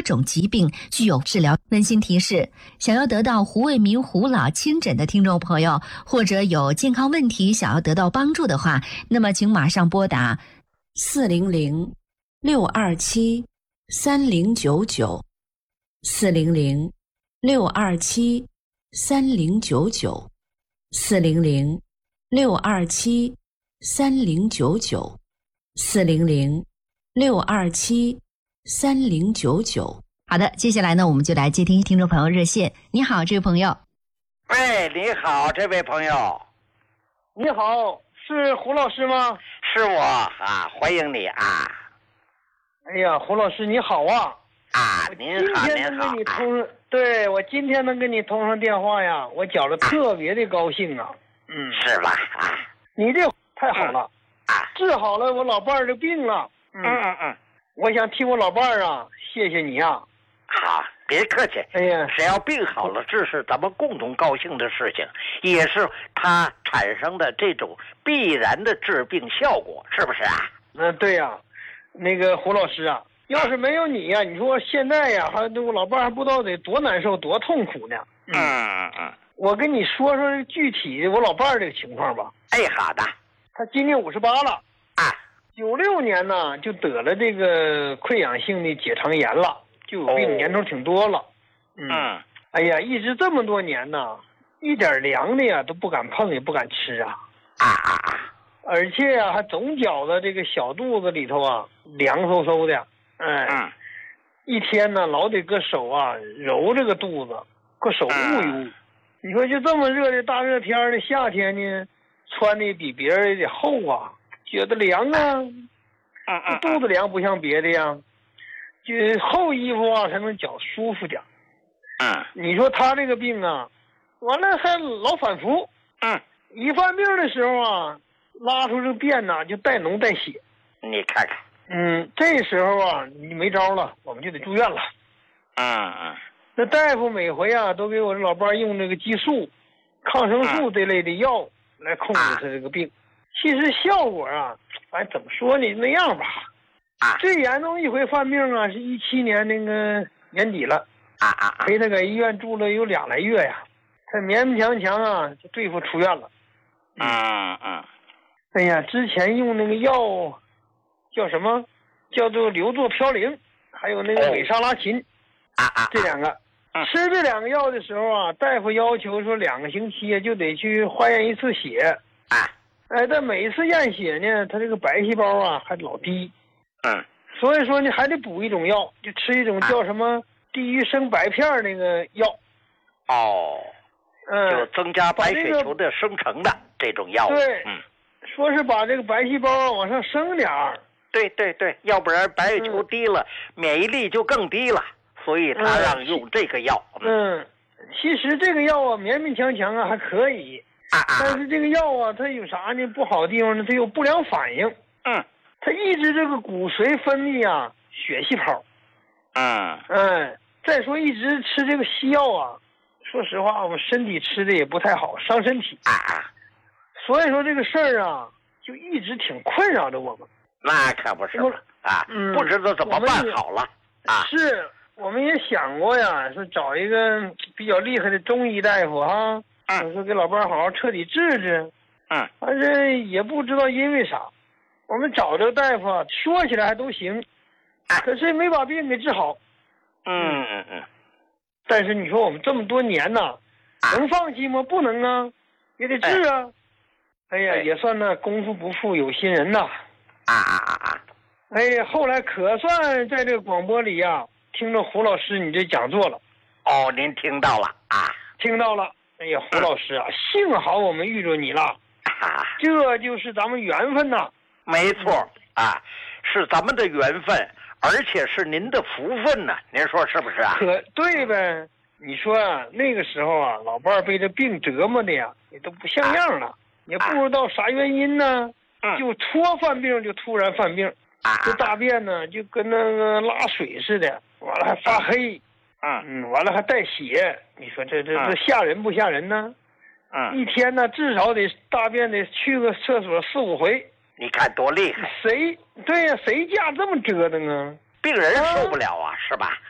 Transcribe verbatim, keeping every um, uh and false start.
多种疾病具有治疗。温馨提示：想要得到胡卫民胡老亲诊的听众朋友，或者有健康问题想要得到帮助的话，那么请马上拨打四零零六二七三零九九四零零六二七三零九九四零零六二七三零九九四零零六二七三零九九。好的，接下来呢，我们就来接听听众朋友热线。你好，这位朋友。 喂，你好，这位朋友。 你好，是胡老师吗？ 是我啊，欢迎你啊。 哎呀，胡老师你好啊。 啊，您好，您好。今天能跟你通，对，我今天能跟你通上电话呀，我觉得特别的高兴啊。 嗯，是吧？啊， 你这太好了。 啊， 治好了我老伴儿的病了。 嗯嗯嗯。 我想替我老伴儿啊，谢谢你啊。 好，别客气。 哎呀， 只要病好了，这是咱们共同高兴的事情，也是他产生的这种必然的治病效果，是不是啊？ 嗯，对呀、啊。那个胡老师啊，要是没有你呀、啊，你说现在呀、啊，还我老伴儿还不知道得多难受、多痛苦呢。 嗯嗯嗯。 我跟你说说具体我老伴儿这个情况吧。 哎，好的。 他今年五十八了。 啊。 九六年呢，就得了这个溃疡性的结肠炎了。就有病年头挺多了。哦、 嗯, 嗯，哎呀，一直这么多年呢，一点凉的呀都不敢碰，也不敢吃啊。 啊啊啊！ 而且啊，还总觉得这个小肚子里头啊凉飕飕的。哎， 嗯， 一天呢老得搁手啊揉这个肚子，搁手捂一捂。嗯、你说就这么热的大热天的夏天呢，穿的比别人得厚啊，觉得凉啊。 嗯嗯， 肚子凉不像别的呀。就厚衣服啊才能觉舒服点。 嗯， 你说他这个病啊，完了还老反复。 嗯， 一犯病的时候啊，拉出这个便呐、啊、就带脓带血。 你看看。 嗯，这时候啊你没招了，我们就得住院了。 嗯嗯。 那大夫每回啊都给我这老伴用这个激素、抗生素这类的药来控制他这个病。嗯、其实效果啊，哎怎么说呢那样吧。 啊， 最严重一回犯病啊，是一七年那个年底了， 啊啊， 陪他在医院住了有俩来月呀，他勉勉强强啊就对付出院了。 嗯嗯， 哎呀，之前用那个药叫什么？叫做硫唑嘌呤，还有那个美沙拉嗪， 啊啊， 这两个， 嗯、 吃这两个药的时候啊，大夫要求说两个星期就得去化验一次血。 啊， 哎，但每次验血呢，他这个白细胞啊还老低。 嗯， 所以说你还得补一种药，就吃一种叫什么地狱生白片那个药。 哦， 嗯， 就增加白血球的生成的这种药物。 对， 嗯， 说是把这个白细胞往上升点儿。 对对对，要不然白血球低了，嗯、免疫力就更低了，所以他让用这个药。 嗯，嗯其实这个药啊，勉勉强强啊还可以。 啊啊， 但是这个药啊，它有啥呢？不好的地方呢？它有不良反应。 嗯。 它抑制这个骨髓分泌啊，血细胞。 嗯。 嗯，再说一直吃这个西药啊，说实话，我们身体吃的也不太好，伤身体。 啊啊。 所以说这个事儿啊，就一直挺困扰着我们。 那可不是嘛啊，嗯，不知道怎么办好了啊。 是，我们也想过呀，说找一个比较厉害的中医大夫哈，嗯，说给老伴好好彻底治治。 嗯。 但是也不知道因为啥。我们找这个大夫啊，说起来还都行，可是没把病给治好。 嗯嗯嗯。 但是你说我们这么多年呐，能放弃吗？不能啊，也得治啊。哎呀，也算那功夫不负有心人呐。 啊啊啊啊！ 哎呀，后来可算在这个广播里呀、啊，听着胡老师你这讲座了。 哦，您听到了啊？ 听到了。哎呀，胡老师啊，嗯、幸好我们遇着你了。 啊， 这就是咱们缘分呐。 没错啊，是咱们的缘分，而且是您的福分呢、啊。您说是不是啊？ 可对呗。你说啊，那个时候啊，老伴儿被这病折磨的呀，也都不像样了，啊、也不知道啥原因呢。 嗯、 就戳犯病，就突然犯病。 啊， 这大便呢，就跟那个拉水似的，完了还发黑。 嗯嗯，完了还带血。你说这这这吓人不吓人呢？ 嗯， 一天呢至少得大便得去个厕所四五回。 你看多厉害！ 谁对呀、啊？谁家这么折腾啊？ 病人受不了啊，啊是吧？